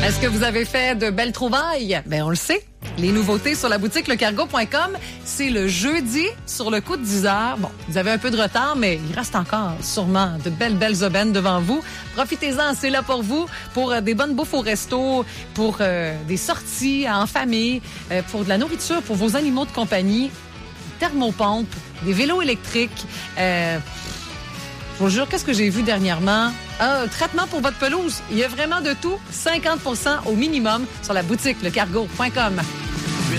Est-ce que vous avez fait de belles trouvailles? Ben, on le sait. Les nouveautés sur la boutique lecargo.com, c'est le jeudi sur le coup de 10 heures. Bon, vous avez un peu de retard, mais il reste encore sûrement de belles aubaines devant vous. Profitez-en, c'est là pour vous, pour des bonnes bouffes au resto, pour des sorties en famille, pour de la nourriture, pour vos animaux de compagnie, thermopompes, des vélos électriques. Je vous jure, qu'est-ce que j'ai vu dernièrement? Un traitement pour votre pelouse. Il y a vraiment de tout. 50% au minimum sur la boutique lecargo.com.